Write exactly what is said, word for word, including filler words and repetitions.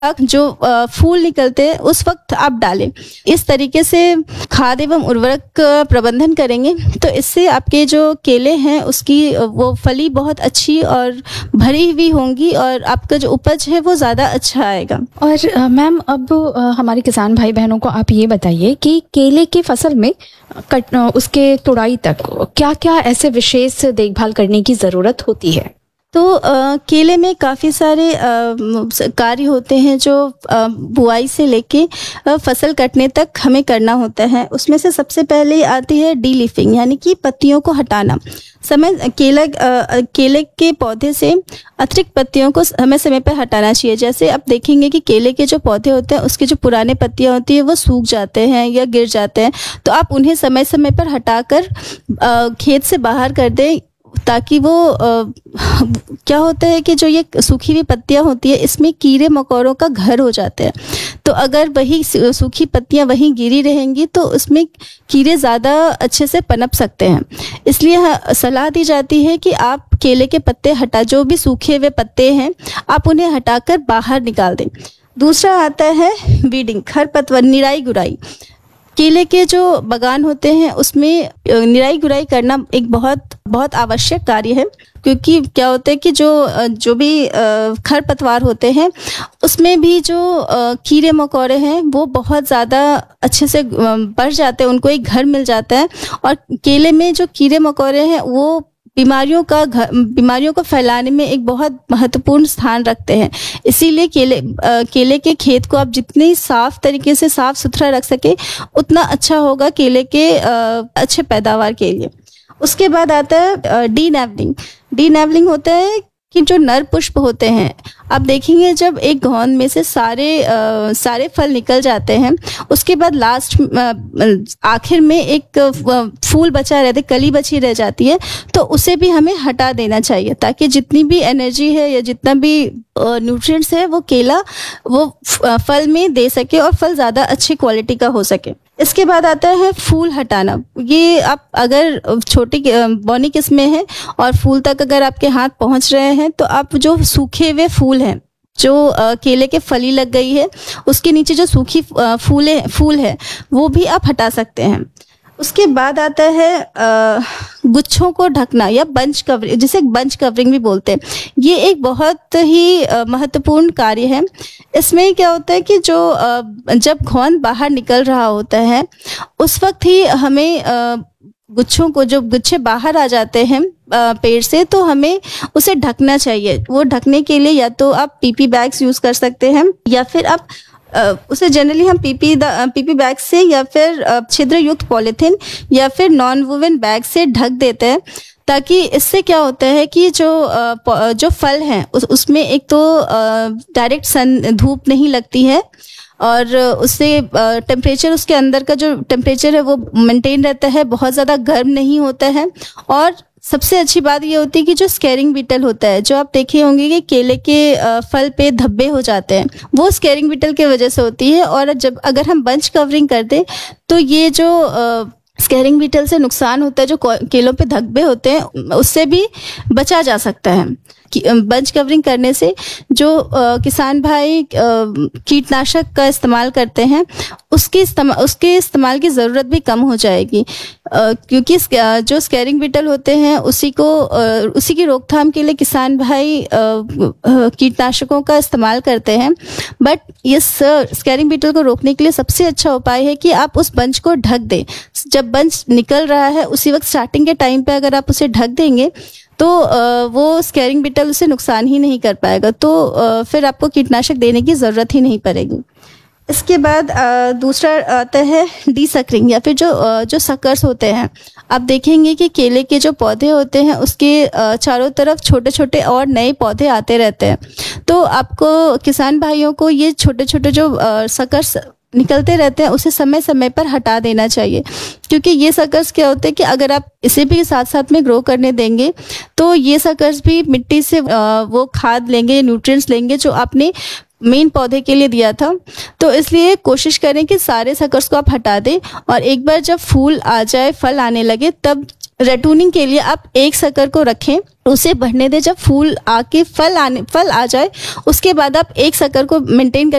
जो अ, फूल निकलते हैं उस वक्त आप डालें। इस तरीके से खाद एवं उर्वरक का प्रबंधन करेंगे तो इससे आपके जो केले हैं उसकी अ, वो फली बहुत अच्छी और भरी हुई होंगी और आपका जो उपज है वो ज़्यादा अच्छा आएगा। और अ, मैम अब अ, हमारे किसान भाई बहनों को आप ये बताइए कि केले की फसल में कट अ, उसके तुड़ाई तक क्या क्या ऐसे विशेष देखभाल करने की ज़रूरत होती है? तो अ, केले में काफ़ी सारे अ, म, स- कार्य होते हैं जो अ, बुआई से लेके अ, फसल कटने तक हमें करना होता है। उसमें से सबसे पहले आती है डीलीफिंग, यानी कि पत्तियों को हटाना। समय केला अ, केले के पौधे से अतिरिक्त पत्तियों को समय समय पर हटाना चाहिए। जैसे आप देखेंगे कि केले के जो पौधे होते हैं उसके जो पुराने पत्तियां होती है वो सूख जाते हैं या गिर जाते हैं, तो आप उन्हें समय समय पर हटाकर अ, खेत से बाहर कर दें, ताकि वो अ, क्या होता है कि जो ये सूखी हुई पत्तियां होती है इसमें कीड़े मकोड़ों का घर हो जाते हैं। तो अगर वही सू- सूखी पत्तियां वहीं गिरी रहेंगी तो उसमें कीड़े ज़्यादा अच्छे से पनप सकते हैं। इसलिए ह- सलाह दी जाती है कि आप केले के पत्ते हटा जो भी सूखे हुए पत्ते हैं आप उन्हें हटाकर बाहर निकाल दें। दूसरा आता है वीडिंग, खरपतवार, निराई गुड़ाई। केले के जो बागान होते हैं उसमें अ, निराई गुड़ाई करना एक बहुत बहुत आवश्यक कार्य है, क्योंकि क्या होता है कि जो अ, जो भी अ, खरपतवार होते हैं उसमें भी जो अ, कीड़े मकोड़े हैं वो बहुत ज़्यादा अच्छे से अ, बढ़ जाते हैं, उनको एक घर मिल जाता है। और केले में जो कीड़े मकोड़े हैं वो बीमारियों का घ- बीमारियों को फैलाने में एक बहुत महत्वपूर्ण स्थान रखते हैं। इसीलिए केले अ, केले के खेत को आप जितनी साफ तरीके से साफ सुथरा रख सके उतना अच्छा होगा केले के अ, अच्छे पैदावार के लिए। उसके बाद आता है डी नैवलिंग। डी नैवलिंग होता है कि जो नर पुष्प होते हैं, आप देखेंगे जब एक घौन में से सारे अ, सारे फल निकल जाते हैं, उसके बाद लास्ट आखिर में एक अ, फूल बचा रहता है, कली बची रह जाती है, तो उसे भी हमें हटा देना चाहिए ताकि जितनी भी एनर्जी है या जितना भी न्यूट्रिएंट्स है वो केला वो फ- अ, फल में दे सके और फल ज़्यादा अच्छी क्वालिटी का हो सके। इसके बाद आता है फूल हटाना। ये आप अगर छोटी अ, बौनी किस्में हैं और फूल तक अगर आपके हाथ पहुंच रहे हैं तो आप जो सूखे हुए फूल हैं, जो अ, केले के फली लग गई है उसके नीचे जो सूखी अ, फूले फूल है वो भी आप हटा सकते हैं। उसके बाद आता है अ, गुच्छों को ढकना या बंच कवरिंग, जिसे बंच कवरिंग भी बोलते हैं। ये एक बहुत ही अ, महत्वपूर्ण कार्य है। इसमें क्या होता है कि जो अ, जब घौन बाहर निकल रहा होता है उस वक्त ही हमें अ, गुच्छों को, जो गुच्छे बाहर आ जाते हैं अ, पेड़ से, तो हमें उसे ढकना चाहिए। वो ढकने के लिए या तो आप पीपी बैग्स यूज़ कर सकते हैं या फिर आप अ, उसे जनरली हम पीपी पीपी बैग से या फिर अ, छिद्र युक्त पॉलीथीन या फिर नॉन वुवन बैग से ढक देते हैं, ताकि इससे क्या होता है कि जो अ, प- जो फल हैं उस उसमें एक तो डायरेक्ट सन धूप नहीं लगती है और उससे टेम्परेचर, उसके अंदर का जो टेम्परेचर है वो मेंटेन रहता है, बहुत ज़्यादा गर्म नहीं होता है। और सबसे अच्छी बात ये होती है कि जो स्केरिंग बीटल होता है, जो आप देखे होंगे कि केले के अ, फल पे धब्बे हो जाते हैं, वो स्केरिंग बीटल की वजह से होती है। और जब अगर हम बंच कवरिंग कर दें तो ये जो स्केरिंग बीटल से नुकसान होता है, जो को- केलों पे धब्बे होते हैं, उससे भी बचा जा सकता है। कि- अ, बंच कवरिंग करने से जो अ, किसान भाई अ, कीटनाशक का इस्तेमाल करते हैं उसके इस्तेमाल उसके इस्तेमाल की ज़रूरत भी कम हो जाएगी, अ, क्योंकि इस- अ, जो स्केरिंग बीटल होते हैं उसी को अ, उसी की रोकथाम के लिए किसान भाई अ, अ, कीटनाशकों का इस्तेमाल करते हैं। बट इस स्केरिंग बीटल को रोकने के लिए सबसे अच्छा उपाय है कि आप उस बंच को ढक दें। जब बंच निकल रहा है उसी वक्त स्टार्टिंग के टाइम पे अगर आप उसे ढक देंगे तो अ, वो स्केरिंग बीटल उसे नुकसान ही नहीं कर पाएगा, तो अ, फिर आपको कीटनाशक देने की ज़रूरत ही नहीं पड़ेगी। इसके बाद अ, दूसरा आता है डीसकरिंग या फिर जो अ, जो सकर्स होते हैं। आप देखेंगे कि केले के जो पौधे होते हैं उसके अ, चारों तरफ छोटे छोटे और नए पौधे आते रहते हैं, तो आपको किसान भाइयों को ये छोटे छोटे जो अ, सकर्स निकलते रहते हैं उसे समय समय पर हटा देना चाहिए, क्योंकि ये सकर्स क्या होते हैं कि अगर आप इसे भी साथ साथ में ग्रो करने देंगे तो ये सकर्स भी मिट्टी से अ, वो खाद लेंगे, न्यूट्रिएंट्स लेंगे जो आपने मेन पौधे के लिए दिया था। तो इसलिए कोशिश करें कि सारे सकर्स को आप हटा दें और एक बार जब फूल आ जाए, फल आने लगे, तब रटूनिंग के लिए आप एक सकर को रखें, उसे बढ़ने दें। जब फूल आके फल आने फल आ जाए उसके बाद आप एक सकर को मेंटेन